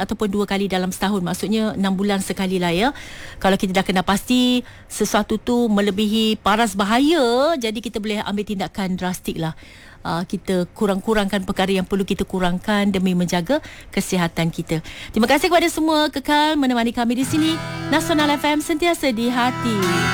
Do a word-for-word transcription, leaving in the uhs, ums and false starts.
ataupun dua kali dalam setahun. Maksudnya enam bulan sekali lah ya. Kalau kita dah kena pasti sesuatu tu melebihi paras bahaya, jadi kita boleh ambil tindakan drastik lah. Uh, kita kurang-kurangkan perkara yang perlu kita kurangkan demi menjaga kesihatan kita. Terima kasih kepada semua kekal menemani kami di sini. Nasional F M, sentiasa di hati.